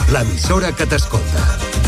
l'emissora que t'escolta.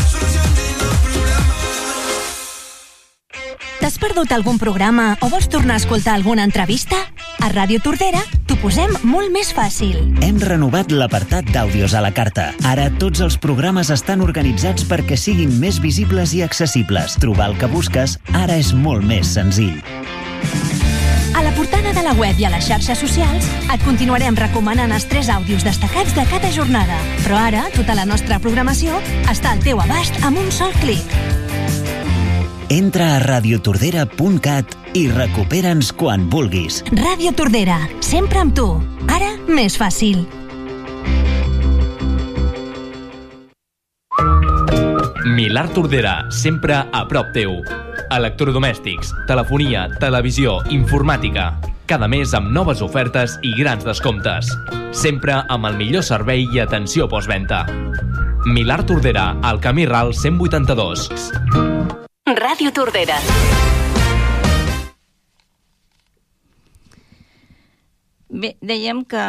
T'has perdut algun programa o vols tornar a escoltar alguna entrevista? A Ràdio Tordera t'ho posem molt més fàcil. Hem renovat l'apartat d'àudios a la carta. Ara tots els programes estan organitzats perquè siguin més visibles i accessibles. Trobar el que busques ara és molt més senzill. A la portada de la web i a les xarxes socials et continuarem recomanant els 3 àudios destacats de cada jornada. Però ara tota la nostra programació està al teu abast amb un sol clic. Entra a radiotordera.cat i recupera'ns quan vulguis. Ràdio Tordera, sempre amb tu. Ara més fàcil. Milà Tordera, sempre a prop teu. Electrodomèstics, telefonia, televisió, informàtica. Cada mes amb noves ofertes i grans descomptes. Sempre amb el millor servei i atenció postventa. Milà Tordera, al Camí Ral 182. Ràdio Tordera. Bé, dèiem que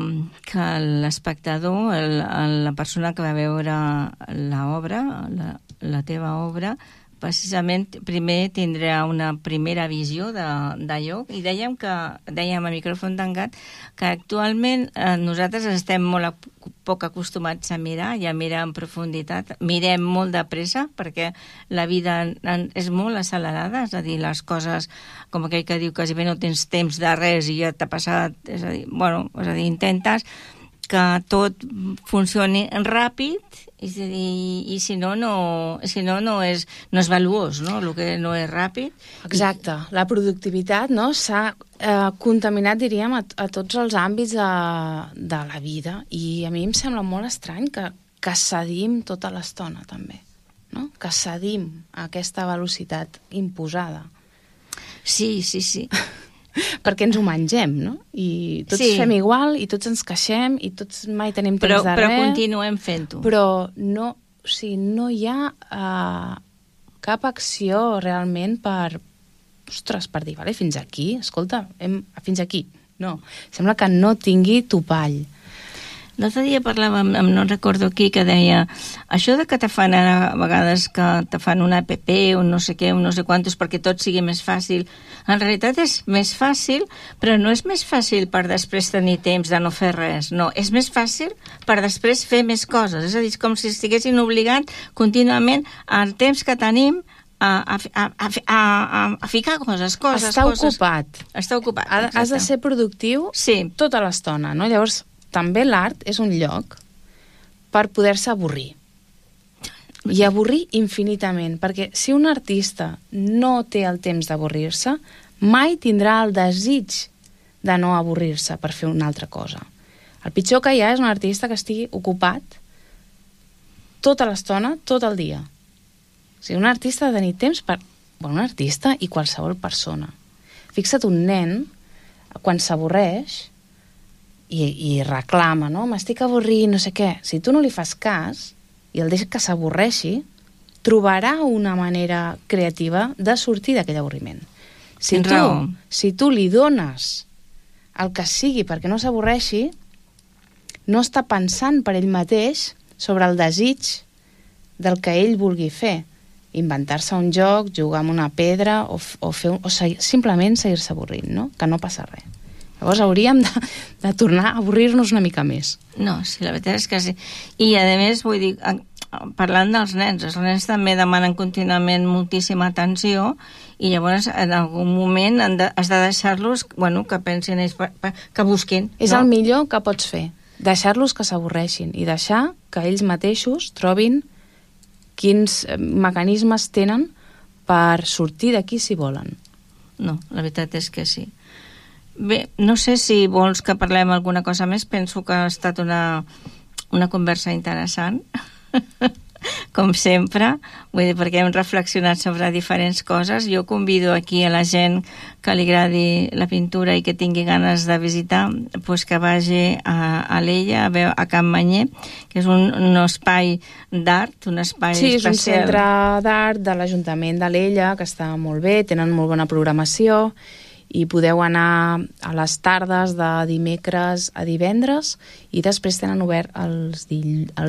l'espectador, la persona que va veure l'obra, la teva obra, precisament primer tindrà una primera visió d'allò, i dèiem a micròfon tancat que actualment nosaltres estem molt poc acostumats a mirar i a mirar en profunditat. Mirem molt de pressa perquè la vida és molt accelerada, és a dir, les coses, com aquell que diu que quasi bé no tens temps de res i ja t'ha passat, és a dir, intentes que tot funcioni ràpid, és a dir, i si no és valuós, no? El que no és ràpid. Exacte. La productivitat, no, s'ha contaminat, diríem, a tots els àmbits de la vida, i a mi em sembla molt estrany que cedim tota l'estona, també, no? Que cedim a aquesta velocitat imposada. Sí. Perquè ens ho mengem, no? I tots fem igual, i tots ens queixem, i tots mai tenim temps de res. Però continuem fent-ho. Però no hi ha cap acció realment per dir, vale, fins aquí, escolta, fins aquí. No, sembla que no tingui topall. L'altre dia parlàvem, no recordo qui, que deia això de que te fan ara a vegades que te fan una app, un no sé què, un no sé quantos, perquè tot sigui més fàcil. En realitat és més fàcil, però no és més fàcil per després tenir temps de no fer res. No, és més fàcil per després fer més coses. És a dir, és com si estiguessin obligant contínuament el temps que tenim a ficar coses. Ocupat. Està ocupat. Has de ser productiu tota l'estona, no? Llavors, també l'art és un lloc per poder-se avorrir. I avorrir infinitament, perquè si un artista no té el temps d'avorrir-se, mai tindrà el desig de no avorrir-se per fer una altra cosa. El pitjor que hi ha és un artista que estigui ocupat tota l'estona, tot el dia. O sigui, un artista ha de tenir temps per... Bueno, un artista i qualsevol persona. Fixa't, un nen, quan s'avorreix i reclama, no? M'estic avorrint, no sé què. Si tu no li fas cas i el deixes que s'avorreixi, trobarà una manera creativa de sortir d'aquell avorriment. Si tu li dones el que sigui perquè no s'avorreixi, no està pensant per ell mateix sobre el desig del que ell vulgui fer. Inventar-se un joc, jugar amb una pedra o simplement seguir-se avorrint, no? Que no passa res. Llavors hauríem de tornar a avorrir-nos una mica més. No, sí, la veritat és que sí. I a més, vull dir, parlant dels nens, els nens també demanen contínuament moltíssima atenció i llavors en algun moment has de deixar-los, bueno, que pensin ells, que busquin. És el millor que pots fer, deixar-los que s'avorreixin i deixar que ells mateixos trobin quins mecanismes tenen per sortir d'aquí si volen. No, la veritat és que sí. Bé, no sé si vols que parlem alguna cosa més. Penso que ha estat una conversa interessant, com sempre, vull dir, perquè hem reflexionat sobre diferents coses. Jo convido aquí a la gent que li agradi la pintura i que tingui ganes de visitar, pues que vagi a l'Ella, a Can Manyer, que és un espai d'art, un espai especial. Sí, és un centre d'art de l'Ajuntament de l'Ella, que està molt bé, tenen molt bona programació, i podeu anar a les tardes de dimecres a divendres i després tenen obert els